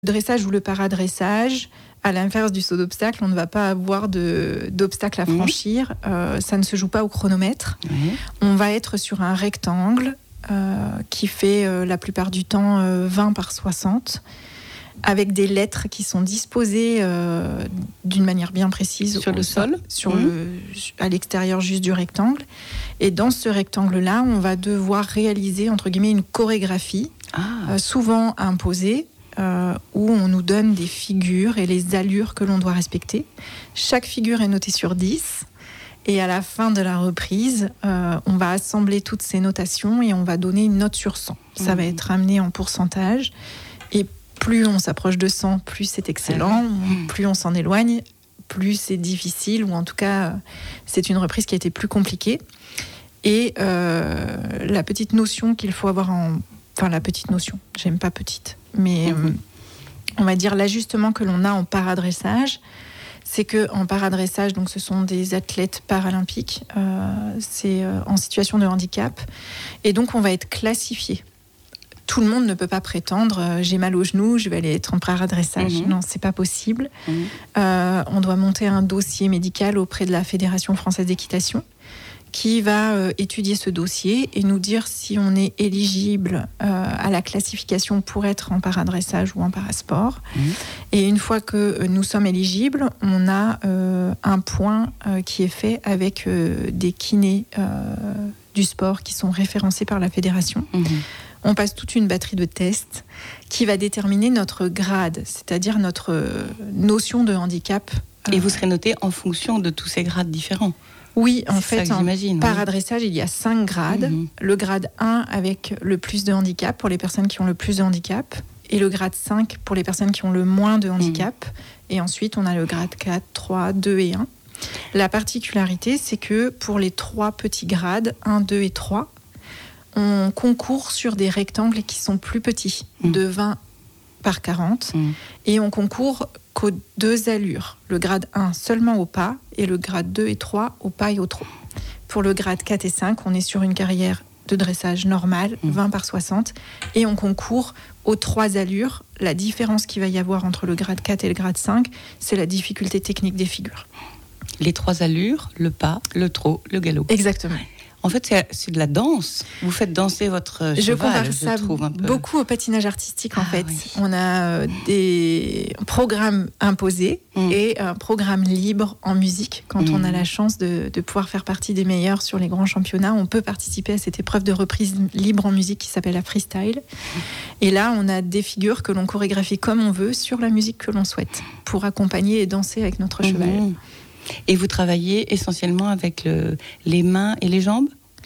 dressage ou le paradressage, à l'inverse du saut d'obstacle, on ne va pas avoir d'obstacle à franchir. Ça ne se joue pas au chronomètre. On va être sur un rectangle qui fait la plupart du temps 20 par 60, avec des lettres qui sont disposées d'une manière bien précise sur le sol, à l'extérieur juste du rectangle. Et dans ce rectangle-là, on va devoir réaliser entre guillemets une chorégraphie, souvent imposée, où on nous donne des figures et les allures que l'on doit respecter. Chaque figure est notée sur 10. Et à la fin de la reprise, on va assembler toutes ces notations et on va donner une note sur 100. Ça va être amené en pourcentage. Et plus on s'approche de 100, plus c'est excellent. Plus on s'en éloigne, plus c'est difficile. Ou en tout cas, c'est une reprise qui a été plus compliquée. Et la petite notion qu'il faut avoir Enfin, la petite notion, j'aime pas petite. Mais on va dire l'ajustement que l'on a en paradressage, c'est qu'en paradressage, donc ce sont des athlètes paralympiques, c'est en situation de handicap, et donc on va être classifié. Tout le monde ne peut pas prétendre j'ai mal au genou, je vais aller être en paradressage. Non, c'est pas possible. On doit monter un dossier médical auprès de la Fédération française d'équitation, qui va étudier ce dossier et nous dire si on est éligible à la classification pour être en paradressage ou en parasport. Et une fois que nous sommes éligibles, on a un point qui est fait avec des kinés du sport qui sont référencés par la fédération. On passe toute une batterie de tests qui va déterminer notre grade, c'est-à-dire notre notion de handicap. Et vous serez noté en fonction de tous ces grades différents. Oui, en fait, en paradressage, il y a 5 grades. Le grade 1 avec le plus de handicap pour les personnes qui ont le plus de handicap, et le grade 5 pour les personnes qui ont le moins de handicap. Et ensuite, on a le grade 4, 3, 2 et 1. La particularité, c'est que pour les 3 petits grades, 1, 2 et 3, on concourt sur des rectangles qui sont plus petits, de 20 par 40, et on concourt qu'aux 2 allures. Le grade 1 seulement au pas, et le grade 2 et 3 au pas et au trot. Pour le grade 4 et 5, on est sur une carrière de dressage normale, 20 par 60, et on concourt aux 3 allures. La différence qu'il va y avoir entre le grade 4 et le grade 5, c'est la difficulté technique des figures. Les 3 allures, le pas, le trot, le galop. Exactement. En fait, c'est de la danse. Vous faites danser votre cheval, je compare ça trouve un peu. Beaucoup au patinage artistique, en fait. Oui. On a des programmes imposés et un programme libre en musique. Quand on a la chance de pouvoir faire partie des meilleurs sur les grands championnats, on peut participer à cette épreuve de reprise libre en musique qui s'appelle la freestyle. Et là, on a des figures que l'on chorégraphie comme on veut sur la musique que l'on souhaite pour accompagner et danser avec notre cheval. Et vous travaillez essentiellement avec les mains et les jambes ?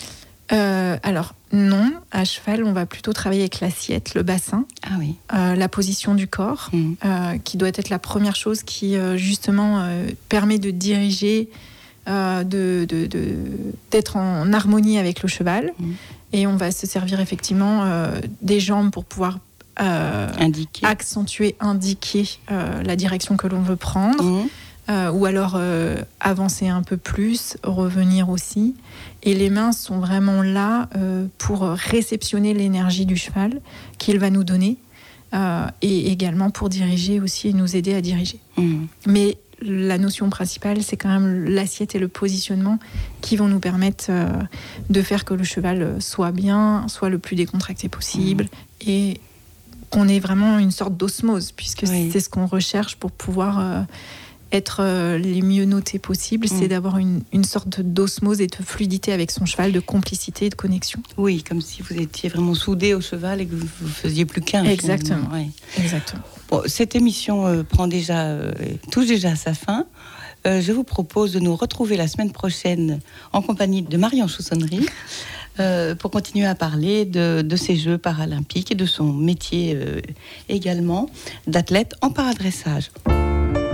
Alors non, à cheval, on va plutôt travailler avec l'assiette, le bassin, la position du corps, qui doit être la première chose qui justement permet de diriger, d'être en harmonie avec le cheval. Et on va se servir effectivement des jambes pour pouvoir indiquer la direction que l'on veut prendre. Ou alors avancer un peu plus, revenir aussi. Et les mains sont vraiment là pour réceptionner l'énergie du cheval qu'il va nous donner et également pour diriger aussi et nous aider à diriger. Mais la notion principale, c'est quand même l'assiette et le positionnement qui vont nous permettre de faire que le cheval soit bien, soit le plus décontracté possible et qu'on ait vraiment une sorte d'osmose, puisque c'est ce qu'on recherche pour pouvoir... être les mieux notés possibles, c'est d'avoir une sorte d'osmose et de fluidité avec son cheval, de complicité et de connexion. Oui, comme si vous étiez vraiment soudé au cheval et que vous ne faisiez plus qu'un. Exactement. Exactement. Bon, cette émission touche déjà à sa fin. Je vous propose de nous retrouver la semaine prochaine en compagnie de Marion Chaussonnerie pour continuer à parler de ces Jeux paralympiques et de son métier également d'athlète en paradressage.